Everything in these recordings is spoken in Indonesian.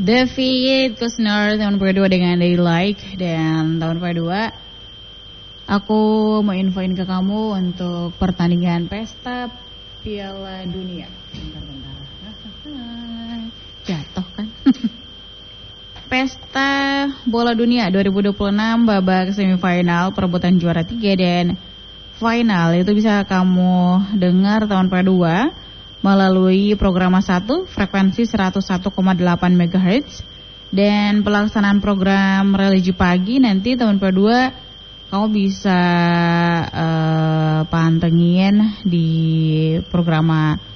David Kushner tahun kedua dengan Daylight. Dan tahun kedua aku mau infoin ke kamu untuk pertandingan pesta Piala Dunia. Bentar. Jatuh kan? Pesta Bola Dunia 2026 babak semifinal perebutan juara 3 dan final itu bisa kamu dengar tahun kedua melalui program 1 frekuensi 101,8 MHz dan pelaksanaan program religi pagi nanti tahun kedua kamu bisa pantengin di program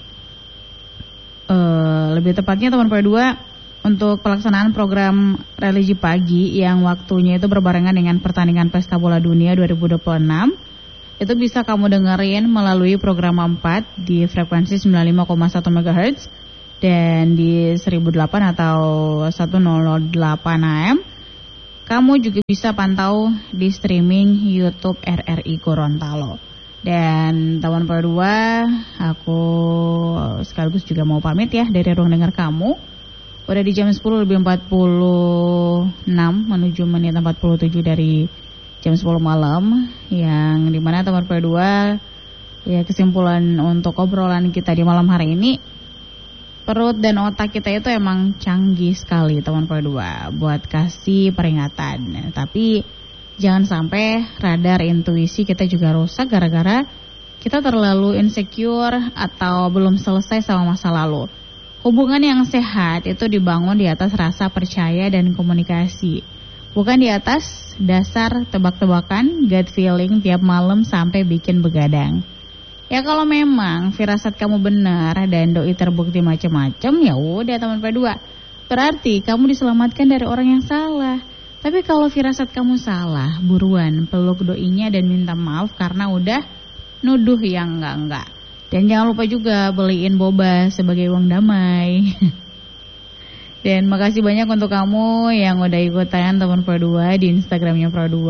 lebih tepatnya tahun kedua untuk pelaksanaan program religi pagi yang waktunya itu berbarengan dengan pertandingan Pesta Bola Dunia 2026. Itu bisa kamu dengerin melalui program 4 di frekuensi 95,1 MHz dan di 1008 atau 1008 AM. Kamu juga bisa pantau di streaming YouTube RRI Gorontalo. Dan tahun kedua aku sekaligus juga mau pamit ya dari ruang dengar kamu. Udah di jam 10 lebih 46 menuju menit 47 dari jam 10 malam, yang dimana teman kedua ya kesimpulan untuk obrolan kita di malam hari ini, perut dan otak kita itu emang canggih sekali teman kedua buat kasih peringatan. Tapi jangan sampai radar intuisi kita juga rusak gara-gara kita terlalu insecure atau belum selesai sama masa lalu. Hubungan yang sehat itu dibangun di atas rasa percaya dan komunikasi, bukan di atas dasar tebak-tebakan, gut feeling tiap malam sampai bikin begadang. Ya kalau memang firasat kamu benar dan doi terbukti macam-macam, ya udah teman kedua. Berarti kamu diselamatkan dari orang yang salah. Tapi kalau firasat kamu salah, buruan peluk doinya dan minta maaf karena udah nuduh yang enggak. Dan jangan lupa juga beliin boba sebagai uang damai. Dan makasih banyak untuk kamu yang udah ikutan teman Pro2 di Instagramnya Pro2.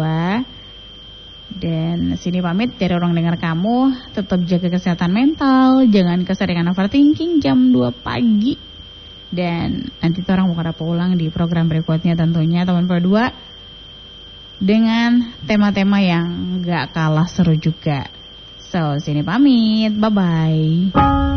Dan sini pamit dari orang dengar kamu. Tetap jaga kesehatan mental, jangan keseringan overthinking jam 2 pagi. Dan nanti tuh orang bakal pulang di program berikutnya tentunya teman Pro2 dengan tema-tema yang gak kalah seru juga. So, sini pamit, bye-bye.